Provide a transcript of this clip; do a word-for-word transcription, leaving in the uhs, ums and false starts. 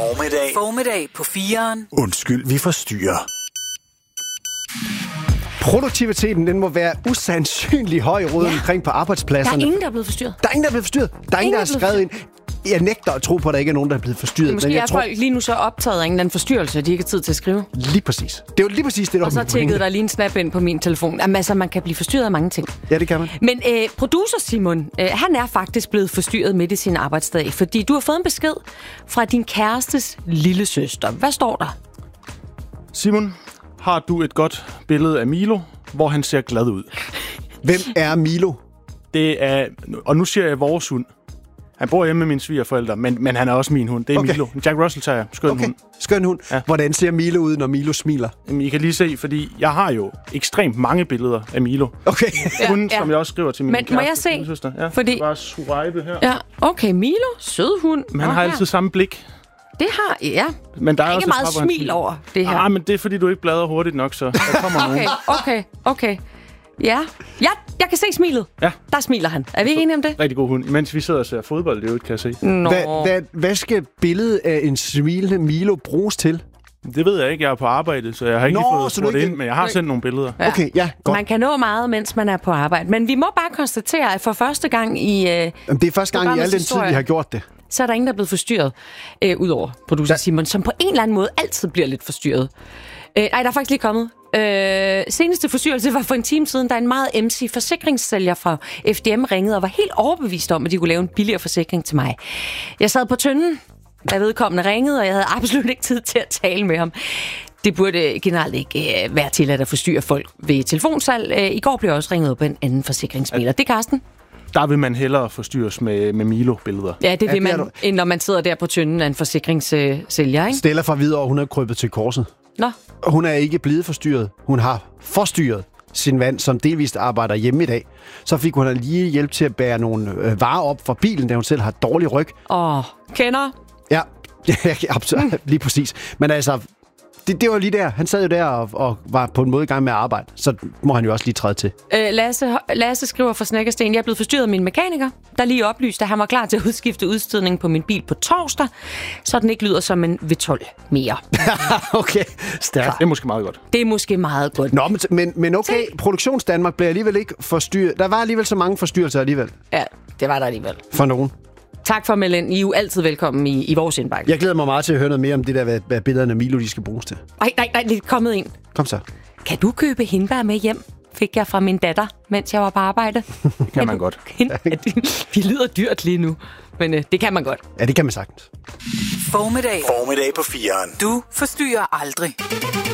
Formiddag. Formiddag på fireren. Undskyld, vi forstyrrer. Produktiviteten, den må være usandsynlig høj rundt ja. omkring på arbejdspladserne. Der er ingen, der er blevet forstyrret. Der er ingen, der er blevet forstyrret. Der er ingen, der har skrevet ind. Jeg nægter at tro på, at der ikke er nogen, der er blevet forstyrret. Måske men jeg er tror... folk lige nu så optaget af en eller anden forstyrrelse, at de ikke har tid til at skrive. Lige præcis. Det er jo lige præcis det, der Og så tækkede der lige en snap ind på min telefon. Jamen, altså, man kan blive forstyrret af mange ting. Ja, det kan man. Men øh, producer Simon, øh, han er faktisk blevet forstyrret midt i sin arbejdsdag, fordi du har fået en besked fra din kærestes lillesøster. Hvad står der? Simon, har du et godt billede af Milo, hvor han ser glad ud? Hvem er Milo? Det er, og nu siger jeg vores hund. Han bor hjemme med mine svigerforældre, men, men han er også min hund. Det er okay. Milo. En Jack Russell Terrier. Skøn okay. hund. Skøn hund. Ja. Hvordan ser Milo ud, når Milo smiler? Jamen, I kan lige se, fordi jeg har jo ekstremt mange billeder af Milo. Okay. Hun, ja, ja. som jeg også skriver til min men, kæreste. Men må jeg se? Søster. Ja, fordi... bare swipe her. Ja, okay. Milo, sød hund. Men han har altid samme blik. Det har, ja. Men der er, der er også ikke meget trapper, smil over det her. Nej, men det er, fordi du ikke bladrer hurtigt nok, så der kommer okay, nogen. okay, okay. Ja. ja, jeg kan se smilet. Ja. Der smiler han. Er vi ikke enige om det? Rigtig god hund. Imens vi sidder og ser fodbold, det kan jeg se. Nå. Hvad, hvad, hvad skal billedet af en smilende Milo bruges til? Det ved jeg ikke. Jeg er på arbejde, så jeg har ikke Nå, lige fået spurgt ikke... ind, men jeg har sendt nogle billeder. Ja. Okay, ja, godt. Man kan nå meget, mens man er på arbejde. Men vi må bare konstatere, at for første gang i... Øh, Jamen, det er første gang i al den tid, vi har gjort det. Så er der ingen, der er blevet forstyrret, øh, udover producer Simon, som på en eller anden måde altid bliver lidt forstyrret. Øh, nej, der er faktisk lige kommet. Øh, seneste forstyrrelse var for en time siden, da en meget M C forsikringssælger fra F D M ringede og var helt overbevist om, at de kunne lave en billigere forsikring til mig. Jeg sad på tynden, da vedkommende ringede, og jeg havde absolut ikke tid til at tale med ham. Det burde generelt ikke øh, være til at forstyrre folk ved telefonsalg. Øh, I går blev jeg også ringet på en anden forsikringsmægler. Det er Carsten. Der vil man hellere forstyrres med, med Milo-billeder. Ja, det vil ja, det man, end når man sidder der på tynden af en forsikringssælger, ikke? Stella fra Hvidovre, hun er krøbet til korset. Nå. Hun er ikke blevet forstyrret. Hun har forstyrret sin mand, som delvist arbejder hjemme i dag. Så fik hun lige hjælp til at bære nogle øh, varer op fra bilen, da hun selv har dårlig ryg. Åh, oh, kender? Ja, absolut, mm. lige præcis. Men altså, det, det var lige der. Han sad jo der og, og var på en måde i gang med at arbejde. Så må han jo også lige træde til. Øh, Lasse, Lasse skriver fra Snækkersten, jeg er blevet forstyrret af min mekaniker, der lige oplyste, at han var klar til at udskifte udstødningen på min bil på torsdag, så den ikke lyder som en V tolv mere. Okay, stærkt. Det er måske meget godt. Det er måske meget godt. Nå, men, men, men okay, Produktionsdanmark bliver alligevel ikke forstyrret. Der var alligevel så mange forstyrrelser alligevel. Ja, det var der alligevel. For nogen. Tak for at melde ind. I er jo altid velkommen i, i vores indbakke. Jeg glæder mig meget til at høre noget mere om det der, hvad, hvad billederne af Milo de skal bruges til. Nej, nej, nej, lidt kommet ind. Kom så. Kan du købe hindbær med hjem? Fik jeg fra min datter, mens jeg var på arbejde. Det kan man godt. De lyder dyrt lige nu, men øh, det kan man godt. Ja, det kan man sagtens. Formiddag. Formiddag på fireren. Du forstyrrer aldrig.